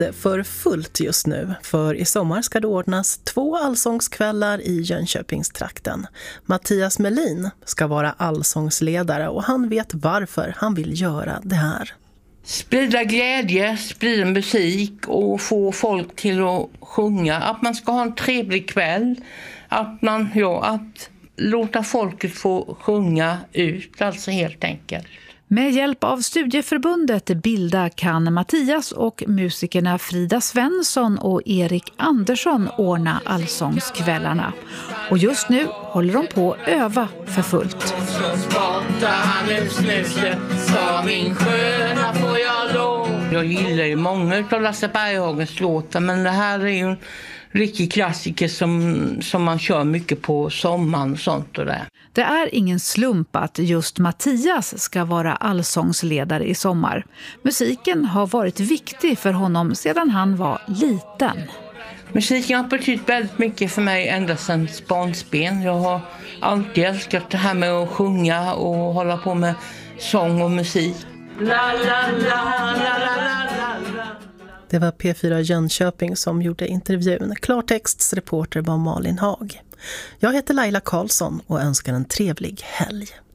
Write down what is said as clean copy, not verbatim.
För fullt just nu, för i sommar ska det ordnas 2 allsångskvällar i Jönköpingstrakten. Mattias Melin ska vara allsångsledare och han vet varför han vill göra det här. Sprida glädje, sprida musik och få folk till att sjunga. Att man ska ha en trevlig kväll. Att låta folket få sjunga ut, alltså helt enkelt. Med hjälp av studieförbundet Bilda kan Mattias och musikerna Frida Svensson och Erik Andersson ordna allsångskvällarna. Och just nu håller de på att öva för fullt. Jag gillar ju många av Lasse Berghagens låtar, men det här är ju en riktig klassiker som man kör mycket på sommaren och sånt och det. Det är ingen slump att just Mattias ska vara allsångsledare i sommar. Musiken har varit viktig för honom sedan han var liten. Musiken har betytt väldigt mycket för mig ända sedan barnsben. Jag har alltid älskat det här med att sjunga och hålla på med sång och musik. La, la, la, la, la, la, la. Det var P4 Jönköping som gjorde intervjun. Klartextsreporter var Malin Haag. Jag heter Laila Karlsson och önskar en trevlig helg.